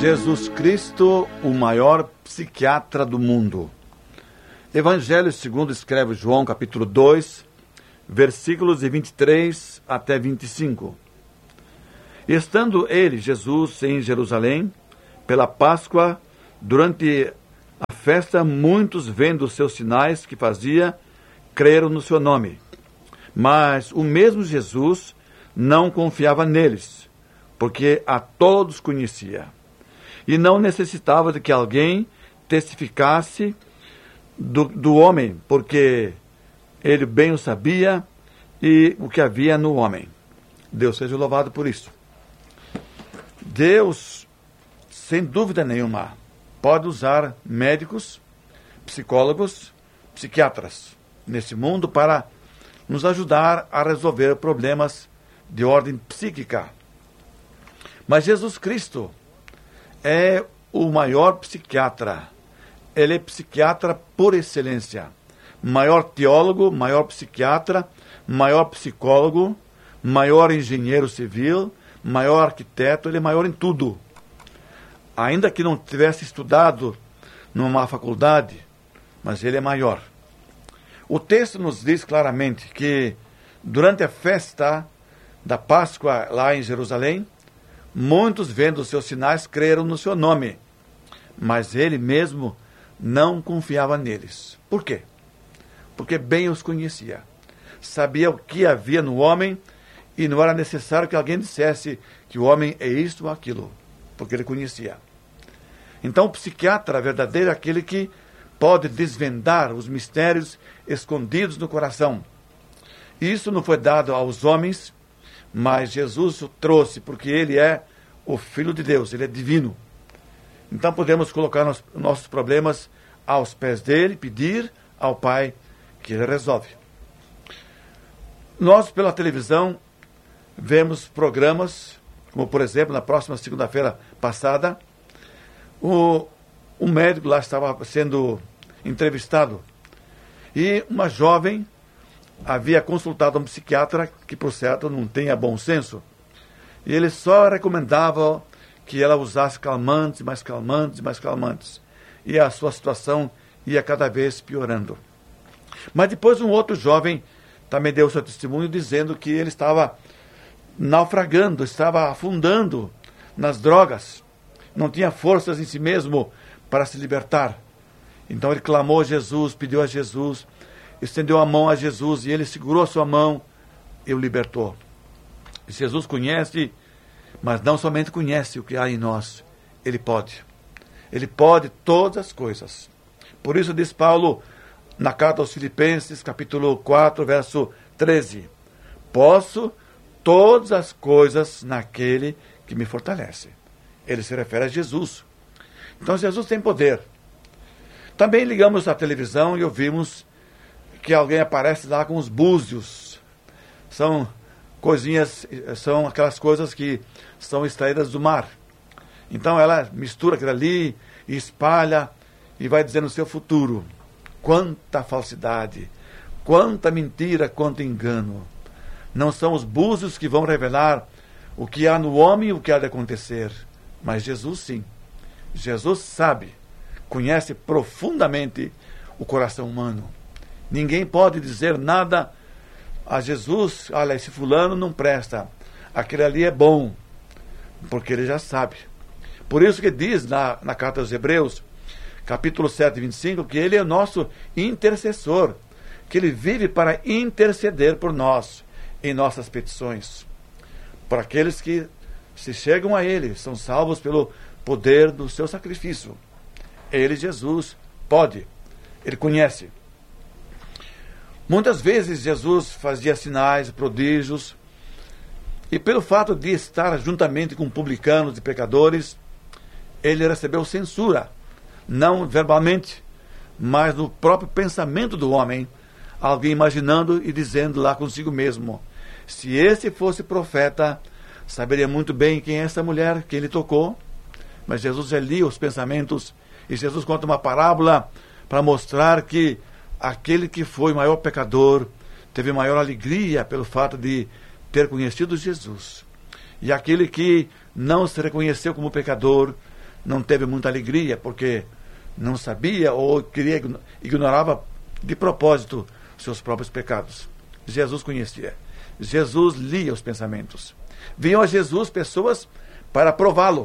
Jesus Cristo, o maior psiquiatra do mundo. Evangelho segundo escreve João, capítulo 2, versículos de 23 até 25. Estando ele, Jesus, em Jerusalém, pela Páscoa, durante a festa, muitos, vendo os seus sinais que fazia, creram no seu nome. Mas o mesmo Jesus não confiava neles, porque a todos conhecia. E não necessitava de que alguém testificasse do homem, porque ele bem o sabia e o que havia no homem. Deus seja louvado por isso. Deus, sem dúvida nenhuma, pode usar médicos, psicólogos, psiquiatras nesse mundo para nos ajudar a resolver problemas de ordem psíquica. Mas Jesus Cristo é o maior psiquiatra. Ele é psiquiatra por excelência. Maior teólogo, maior psiquiatra, maior psicólogo, maior engenheiro civil, maior arquiteto, ele é maior em tudo. Ainda que não tivesse estudado numa faculdade, mas ele é maior. O texto nos diz claramente que durante a festa da Páscoa lá em Jerusalém, muitos, vendo os seus sinais, creram no seu nome, mas ele mesmo não confiava neles. Por quê? Porque bem os conhecia. Sabia o que havia no homem e não era necessário que alguém dissesse que o homem é isto ou aquilo, porque ele conhecia. Então o psiquiatra verdadeiro é aquele que pode desvendar os mistérios escondidos no coração. Isso não foi dado aos homens, mas Jesus o trouxe, porque ele é o Filho de Deus, ele é divino. Então podemos colocar nossos problemas aos pés dele, pedir ao Pai que ele resolve. Nós, pela televisão, vemos programas, como por exemplo, na próxima segunda-feira passada, um médico lá estava sendo entrevistado e uma jovem havia consultado um psiquiatra que, por certo, não tenha bom senso. E ele só recomendava que ela usasse calmantes, mais calmantes, mais calmantes. E a sua situação ia cada vez piorando. Mas depois um outro jovem também deu seu testemunho dizendo que ele estava naufragando, estava afundando nas drogas. Não tinha forças em si mesmo para se libertar. Então ele clamou a Jesus, pediu a Jesus, estendeu a mão a Jesus e ele segurou a sua mão e o libertou. Jesus conhece, mas não somente conhece o que há em nós, ele pode. Ele pode todas as coisas. Por isso diz Paulo na carta aos Filipenses, capítulo 4, verso 13: posso todas as coisas naquele que me fortalece. Ele se refere a Jesus. Então Jesus tem poder. Também ligamos a televisão e ouvimos que alguém aparece lá com os búzios. São coisinhas, são aquelas coisas que são extraídas do mar. Então ela mistura aquilo ali e espalha e vai dizendo o seu futuro. Quanta falsidade, quanta mentira, quanto engano. Não são os búzios que vão revelar o que há no homem e o que há de acontecer. Mas Jesus sim. Jesus sabe, conhece profundamente o coração humano. Ninguém pode dizer nada a Jesus: olha, esse fulano não presta, aquele ali é bom, porque ele já sabe. Por isso que diz na carta aos Hebreus, capítulo 7, 25, que ele é o nosso intercessor, que ele vive para interceder por nós em nossas petições. Por aqueles que se chegam a ele, são salvos pelo poder do seu sacrifício. Ele, Jesus, pode, ele conhece. Muitas vezes Jesus fazia sinais, prodígios, e pelo fato de estar juntamente com publicanos e pecadores, ele recebeu censura, não verbalmente, mas no próprio pensamento do homem, alguém imaginando e dizendo lá consigo mesmo: se esse fosse profeta, saberia muito bem quem é essa mulher, quem ele tocou. Mas Jesus lia os pensamentos, e Jesus conta uma parábola para mostrar que aquele que foi o maior pecador teve maior alegria pelo fato de ter conhecido Jesus. E aquele que não se reconheceu como pecador não teve muita alegria, porque não sabia ou ignorava de propósito seus próprios pecados. Jesus conhecia. Jesus lia os pensamentos. Vinham a Jesus pessoas para prová-lo.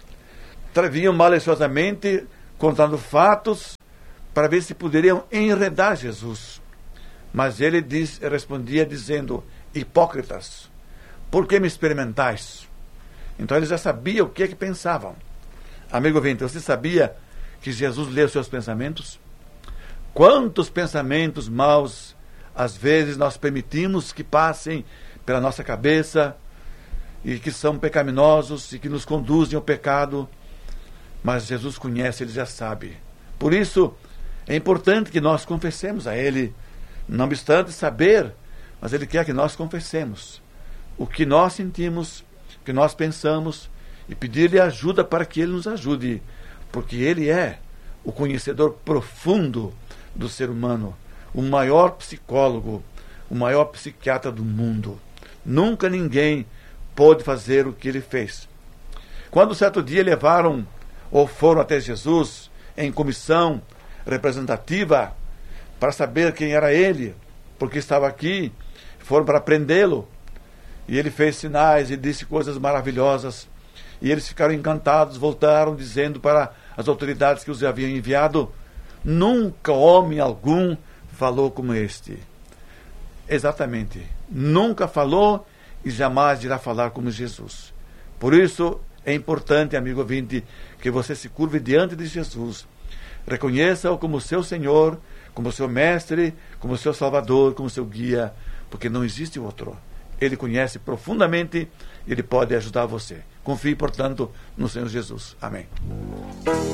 Vinham maliciosamente contando fatos para ver se poderiam enredar Jesus. Mas ele respondia dizendo: hipócritas, por que me experimentais? Então ele já sabia o que é que pensavam. Amigo ouvinte, você sabia que Jesus lê os seus pensamentos? Quantos pensamentos maus às vezes nós permitimos que passem pela nossa cabeça e que são pecaminosos e que nos conduzem ao pecado, mas Jesus conhece, ele já sabe. Por isso é importante que nós confessemos a ele, não obstante saber, mas ele quer que nós confessemos o que nós sentimos, o que nós pensamos, e pedir-lhe ajuda para que ele nos ajude, porque ele é o conhecedor profundo do ser humano, o maior psicólogo, o maior psiquiatra do mundo. Nunca ninguém pôde fazer o que ele fez. Quando certo dia levaram ou foram até Jesus em comissão representativa para saber quem era ele, porque estava aqui, foram para prendê-lo, e ele fez sinais e disse coisas maravilhosas, e eles ficaram encantados, voltaram dizendo para as autoridades que os haviam enviado: nunca homem algum falou como este. Exatamente, nunca falou e jamais irá falar como Jesus. Por isso é importante, amigo ouvinte, que você se curve diante de Jesus, reconheça-o como seu Senhor, como seu mestre, como seu Salvador, como seu guia, porque não existe outro. Ele conhece profundamente, ele pode ajudar você. Confie, portanto, no Senhor Jesus. Amém.